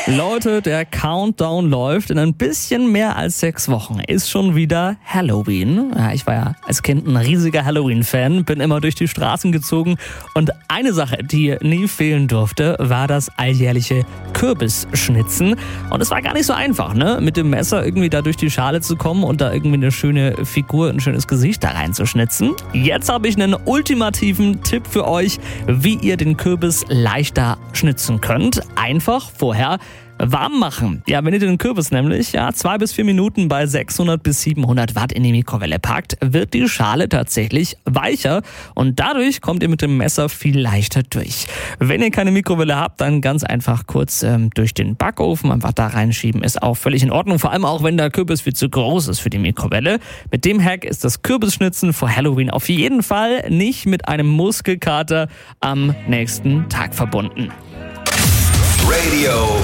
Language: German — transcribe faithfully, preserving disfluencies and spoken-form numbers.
Leute, der Countdown läuft. In ein bisschen mehr als sechs Wochen ist schon wieder Halloween. Ja, ich war ja als Kind ein riesiger Halloween-Fan, bin immer durch die Straßen gezogen. Und eine Sache, die nie fehlen durfte, war das alljährliche Kürbisschnitzen. Und es war gar nicht so einfach, ne? Mit dem Messer irgendwie da durch die Schale zu kommen und da irgendwie eine schöne Figur, ein schönes Gesicht da reinzuschnitzen. Jetzt habe ich einen ultimativen Tipp für euch, wie ihr den Kürbis leichter schnitzen könnt. Einfach vorher warm machen. Ja, wenn ihr den Kürbis nämlich ja, zwei bis vier Minuten bei sechshundert bis siebenhundert Watt in die Mikrowelle packt, wird die Schale tatsächlich weicher und dadurch kommt ihr mit dem Messer viel leichter durch. Wenn ihr keine Mikrowelle habt, dann ganz einfach kurz ähm, durch den Backofen einfach da reinschieben, ist auch völlig in Ordnung, vor allem auch wenn der Kürbis viel zu groß ist für die Mikrowelle. Mit dem Hack ist das Kürbisschnitzen vor Halloween auf jeden Fall nicht mit einem Muskelkater am nächsten Tag verbunden. Radio